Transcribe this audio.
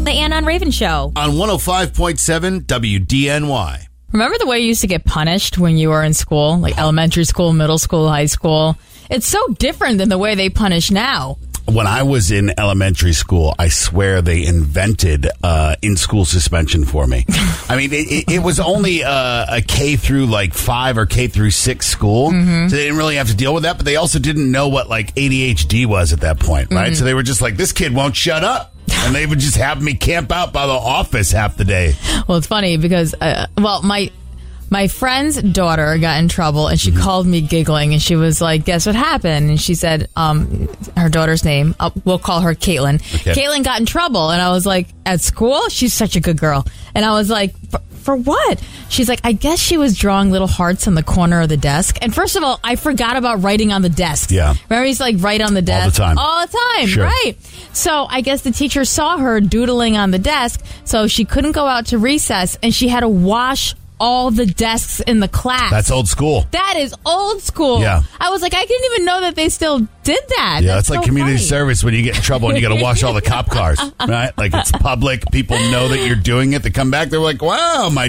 the Ann on Raven Show. On 105.7 WDNY. Remember the way you used to get punished when you were in school? Like elementary school, middle school, high school? It's so different than the way they punish now. When I was in elementary school, I swear they invented in-school suspension for me. I mean, it was only a K through like 5 or K through 6 school, so they didn't really have to deal with that. But they also didn't know what like ADHD was at that point, right? So they were just like, this kid won't shut up. And they would just have me camp out by the office half the day. Well, it's funny because, my friend's daughter got in trouble, and she called me giggling, and she was like, guess what happened? And she said her daughter's name. We'll call her Caitlin. Okay. Caitlin got in trouble, and I was like, at school? She's such a good girl. And I was like, for what? She's like, I guess she was drawing little hearts on the corner of the desk. And first of all, I forgot about writing on the desk. Yeah. Remember, he's like, write on the desk? All the time. Sure. Right. So I guess the teacher saw her doodling on the desk, so she couldn't go out to recess, and she had to wash all the desks in the class. That's old school. That is old school. Yeah. I was like, I didn't even know that they still did that. Yeah, it's so like community funny. service when you get in trouble and you got to wash all the cop cars, right? Like it's public. People know that you're doing it. They come back. They're like, wow, my